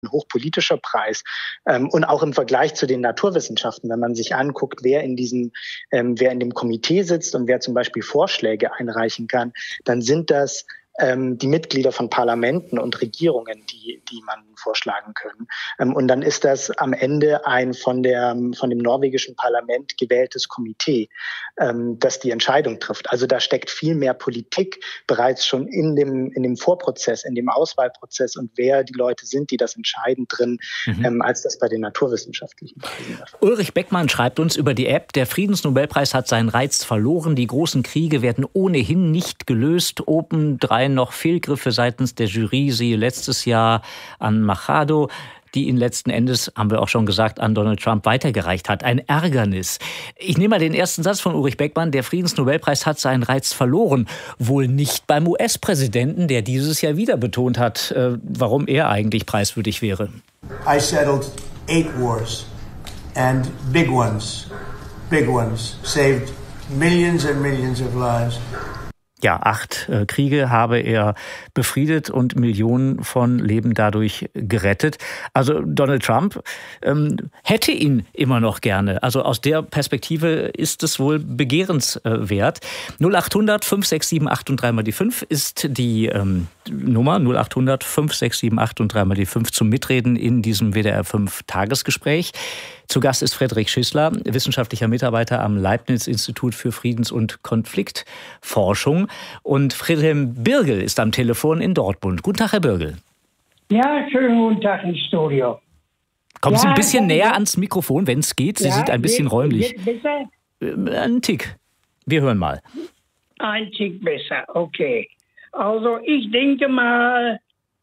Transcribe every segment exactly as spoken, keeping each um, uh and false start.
ein hochpolitischer Preis. Ähm, und auch im Vergleich zu den Naturwissenschaften, wenn man sich anguckt, wer in diesem, ähm, wer in dem Komitee sitzt und wer zum Beispiel Vorschläge einreichen kann, dann sind das ähm, die Mitglieder von Parlamenten und Regierungen, die, die man vorschlagen können. Ähm, und dann ist das am Ende ein von der, von dem norwegischen Parlament gewähltes Komitee, ähm, das die Entscheidung trifft. Also da steckt viel mehr Politik bereits schon in dem, in dem Vorprozess, in dem Auswahlprozess und wer die Leute sind, die das entscheiden drin, mhm. ähm, als das bei den naturwissenschaftlichen Preisen der Fall ist. Ulrich Beckmann schreibt uns über die App, der Friedensnobelpreis hat seinen Reiz verloren. Die großen Kriege werden ohnehin nicht gelöst. Obendrein noch Fehlgriffe seitens der Jury, siehe letztes Jahr an Machado, die ihn letzten Endes, haben wir auch schon gesagt, an Donald Trump weitergereicht hat. Ein Ärgernis. Ich nehme mal den ersten Satz von Ulrich Beckmann. Der Friedensnobelpreis hat seinen Reiz verloren. Wohl nicht beim U S-Präsidenten, der dieses Jahr wieder betont hat, äh, warum er eigentlich preiswürdig wäre. I settled eight wars and big ones, big ones, saved millions and millions of lives. Ja, acht äh, Kriege habe er befriedet und Millionen von Leben dadurch gerettet. Also Donald Trump ähm, hätte ihn immer noch gerne. Also aus der Perspektive ist es wohl begehrenswert. null acht hundert fünf sechs sieben acht und drei mal die fünf ist die ähm, Nummer. null acht hundert fünf sechs sieben acht und drei mal die fünf zum Mitreden in diesem W D R fünf Tagesgespräch. Zu Gast ist Frederik Schissler, wissenschaftlicher Mitarbeiter am Leibniz-Institut für Friedens- und Konfliktforschung. Und Friedhelm Birgel ist am Telefon in Dortmund. Guten Tag, Herr Birgel. Ja, schönen guten Tag ins Studio. Kommen ja, Sie ein bisschen näher ja. ans Mikrofon, wenn es geht. Sie ja, sind ein bisschen geht, räumlich. Geht besser? Ein Tick. Wir hören mal. Ein Tick besser, okay. Also ich denke mal,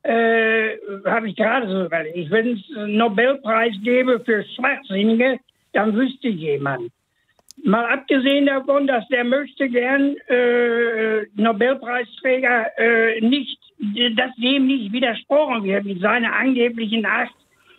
Äh, habe ich gerade so überlegt. Wenn es einen Nobelpreis gäbe für Schwachsinnige, dann wüsste jemand. Mal abgesehen davon, dass der möchte gern äh, Nobelpreisträger äh, nicht, dass dem nicht widersprochen wird mit seiner angeblichen acht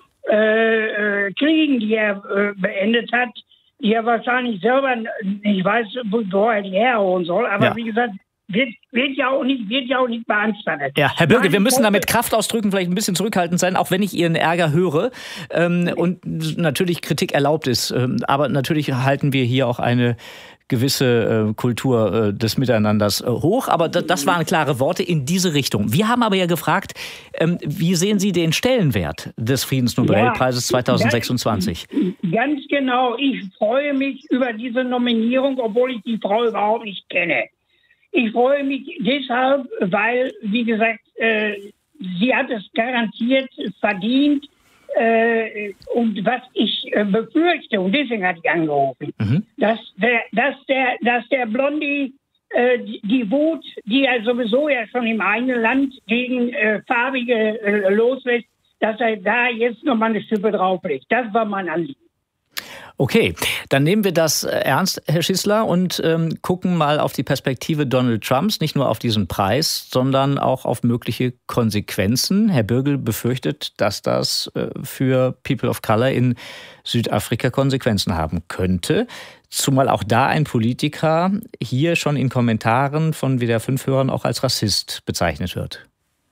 äh, äh, Kriegen, die er äh, beendet hat, die er wahrscheinlich selber nicht weiß, wo er die herholen soll. Aber ja. wie gesagt, Wird, wird, ja auch nicht, wird ja auch nicht beanstandet. Ja, Herr Birgel, wir müssen damit Kraft ausdrücken, vielleicht ein bisschen zurückhaltend sein, auch wenn ich Ihren Ärger höre ähm, und natürlich Kritik erlaubt ist. Ähm, aber natürlich halten wir hier auch eine gewisse äh, Kultur äh, des Miteinanders äh, hoch. Aber d- das waren klare Worte in diese Richtung. Wir haben aber ja gefragt, ähm, wie sehen Sie den Stellenwert des Friedensnobelpreises ja, zwanzig sechsundzwanzig? Ganz, ganz genau. Ich freue mich über diese Nominierung, obwohl ich die Frau überhaupt nicht kenne. Ich freue mich deshalb, weil, wie gesagt, äh, sie hat es garantiert verdient. Äh, und was ich äh, befürchte, und deswegen hatte ich angerufen, mhm. dass der, dass der, dass der Blondie äh, die, die Wut, die er sowieso ja schon im eigenen Land gegen äh, Farbige äh, loslässt, dass er da jetzt nochmal eine Schippe drauflegt. Das war mein Anliegen. Okay, dann nehmen wir das ernst, Herr Schissler, und ähm, gucken mal auf die Perspektive Donald Trumps, nicht nur auf diesen Preis, sondern auch auf mögliche Konsequenzen. Herr Birgel befürchtet, dass das äh, für People of Color in Südafrika Konsequenzen haben könnte. Zumal auch da ein Politiker hier schon in Kommentaren von W D R fünf Hörern auch als Rassist bezeichnet wird.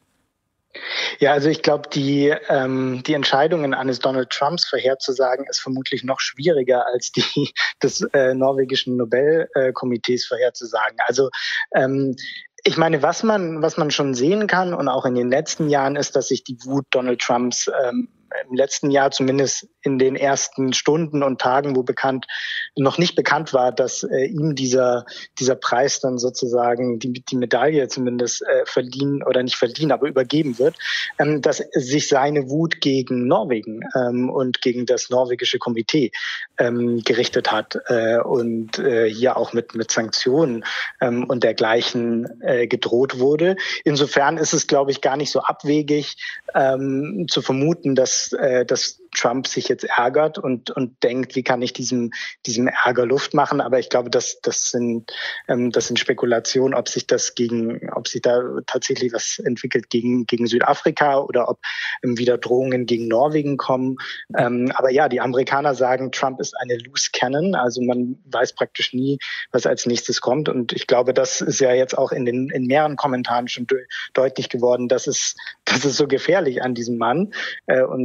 Ja, also ich glaube, die, ähm, die Entscheidungen eines Donald Trumps vorherzusagen, ist vermutlich noch schwieriger als die des äh, norwegischen Nobelkomitees äh, vorherzusagen. Also ähm, ich meine, was man, was man schon sehen kann und auch in den letzten Jahren ist, dass sich die Wut Donald Trumps ähm, im letzten Jahr, zumindest in den ersten Stunden und Tagen, wo bekannt noch nicht bekannt war, dass äh, ihm dieser dieser Preis dann sozusagen die die Medaille zumindest äh, verliehen oder nicht verliehen, aber übergeben wird, ähm, dass sich seine Wut gegen Norwegen ähm, und gegen das norwegische Komitee ähm, gerichtet hat äh, und äh, hier auch mit mit Sanktionen ähm, und dergleichen äh, gedroht wurde. Insofern ist es, glaube ich, gar nicht so abwegig ähm, zu vermuten, dass dass Trump sich jetzt ärgert und und denkt, wie kann ich diesem diesem Ärger Luft machen? Aber ich glaube, das das sind ähm, das sind Spekulationen, ob sich das gegen, ob sich da tatsächlich was entwickelt gegen gegen Südafrika oder ob ähm, wieder Drohungen gegen Norwegen kommen. Ähm, aber ja, die Amerikaner sagen, Trump ist eine loose cannon, also man weiß praktisch nie, was als nächstes kommt. Und ich glaube, das ist ja jetzt auch in den in mehreren Kommentaren schon de- deutlich geworden, dass es das ist so gefährlich an diesem Mann äh, und